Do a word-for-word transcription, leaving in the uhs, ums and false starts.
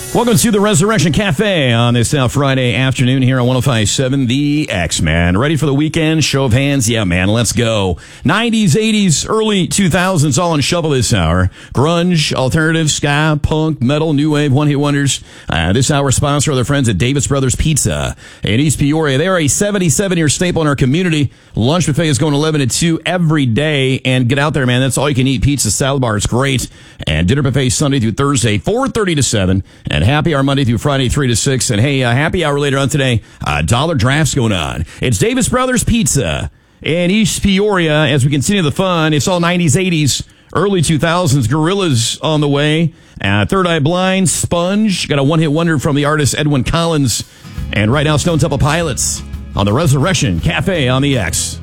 Welcome to the Resurrection Cafe on this uh, Friday afternoon here on one oh five point seven The X, man. Ready for the weekend? Show of hands? Yeah, man, let's go. nineties, eighties, early two thousands, all on shuffle this hour. Grunge, alternative, ska, punk, metal, new wave, one-hit wonders. Uh, this hour sponsor are their friends at Davis Brothers Pizza in East Peoria. They are a seventy-seven-year staple in our community. Lunch buffet is going eleven to two every day. And get out there, man. That's all you can eat. Pizza, salad bar. It's great. And dinner buffet Sunday through Thursday, four thirty to seven. And happy hour Monday through Friday, three to six. And hey, uh, happy hour later on today, uh, dollar drafts going on. It's Davis Brothers Pizza in East Peoria. As we continue the fun, it's all nineties, eighties, early two thousands. Gorillaz on the way. Uh, Third Eye Blind, Sponge. Got a one-hit wonder from the artist Edwyn Collins. And right now, Stone Temple Pilots on the Resurrection Cafe on the X.